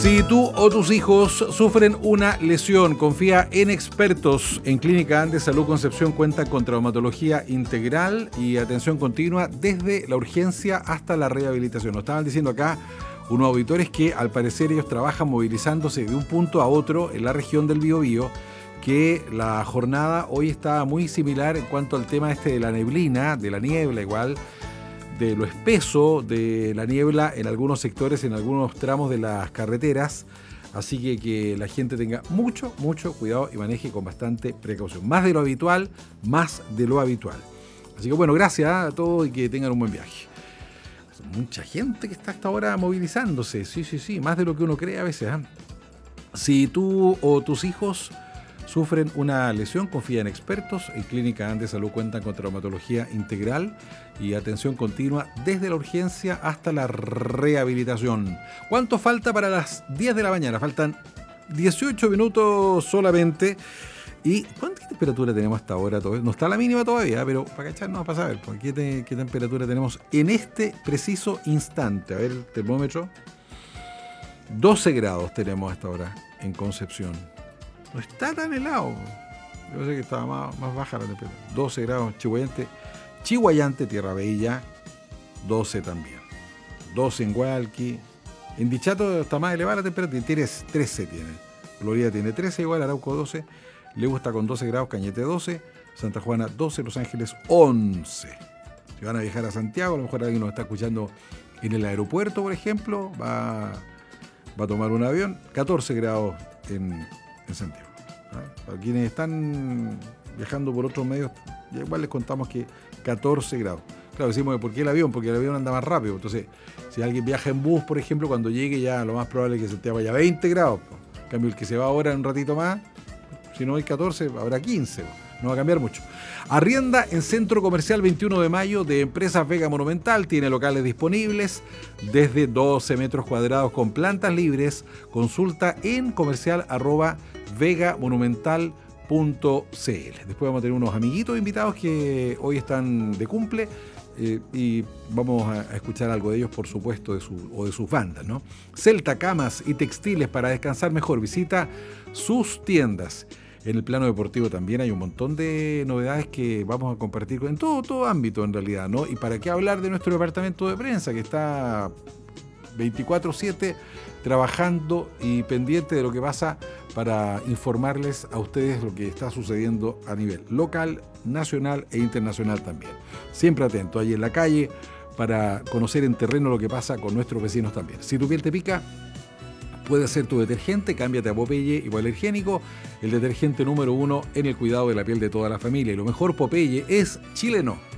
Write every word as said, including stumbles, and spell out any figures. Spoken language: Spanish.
Si tú o tus hijos sufren una lesión, confía en expertos. En Clínica Andes Salud Concepción cuenta con traumatología integral y atención continua desde la urgencia hasta la rehabilitación. Nos estaban diciendo acá unos auditores que al parecer ellos trabajan movilizándose de un punto a otro en la región del Biobío, que la jornada hoy está muy similar en cuanto al tema este de la neblina, de la niebla igual, de lo espeso de la niebla en algunos sectores, en algunos tramos de las carreteras. Así que que la gente tenga mucho, mucho cuidado y maneje con bastante precaución. Más de lo habitual, más de lo habitual. Así que bueno, gracias a todos y que tengan un buen viaje. Mucha gente que está hasta ahora movilizándose. Sí, sí, sí, más de lo que uno cree a veces, ¿eh? Si tú o tus hijos sufren una lesión, confía en expertos. En Clínica Andes Salud cuentan con traumatología integral y atención continua desde la urgencia hasta la rehabilitación. ¿Cuánto falta para las diez de la mañana? Faltan dieciocho minutos solamente. ¿Y cuánta temperatura tenemos hasta ahora? No está la mínima todavía, pero para cacharnos a pasar, ¿qué, te, ¿qué temperatura tenemos en este preciso instante? A ver, el termómetro. doce grados tenemos hasta ahora en Concepción. No está tan helado. Yo pensé que estaba más, más baja la temperatura. doce grados, Chihuayante, Chihuayante, Tierra Bella, doce también. doce en Hualqui. En Dichato está más elevada la temperatura, tiene trece tiene. Florida tiene trece igual, Arauco doce. Leu está con doce grados, Cañete doce. Santa Juana doce, Los Ángeles once. Si van a viajar a Santiago, a lo mejor alguien nos está escuchando en el aeropuerto, por ejemplo, va, va a tomar un avión, catorce grados en, en Santiago. Para quienes están viajando por otros medios, igual les contamos que catorce grados. Claro, decimos, ¿por qué el avión? Porque el avión anda más rápido. Entonces, si alguien viaja en bus, por ejemplo, cuando llegue ya lo más probable es que Santiago vaya a veinte grados. En cambio, el que se va ahora en un ratito más, si no hay catorce, habrá quince. No va a cambiar mucho. Arrienda en Centro Comercial veintiuno de mayo de Empresas Vega Monumental. Tiene locales disponibles desde doce metros cuadrados con plantas libres. Consulta en comercial arroba vegamonumental punto c l. Después vamos a tener unos amiguitos invitados que hoy están de cumple eh, y vamos a, a escuchar algo de ellos, por supuesto, de su, o de sus bandas, ¿no? Celta Camas y Textiles para descansar mejor. Visita sus tiendas. En el plano deportivo también hay un montón de novedades que vamos a compartir en todo, todo ámbito en realidad, ¿no? Y para qué hablar de nuestro departamento de prensa que está veinticuatro siete trabajando y pendiente de lo que pasa para informarles a ustedes lo que está sucediendo a nivel local, nacional e internacional también. Siempre atento ahí en la calle para conocer en terreno lo que pasa con nuestros vecinos también. Si tu piel te pica, puede ser tu detergente, cámbiate a Popeye Hipoalergénico, el detergente número uno en el cuidado de la piel de toda la familia. Y lo mejor, Popeye es chileno.